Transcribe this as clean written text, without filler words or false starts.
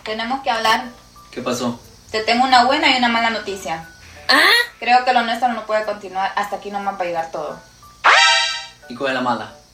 tenemos que hablar. ¿Qué pasó? Te tengo una buena y una mala noticia. ¿Ah? Creo que lo nuestro no puede continuar. Hasta aquí nomás va a llegar todo. ¿Y cuál es la mala?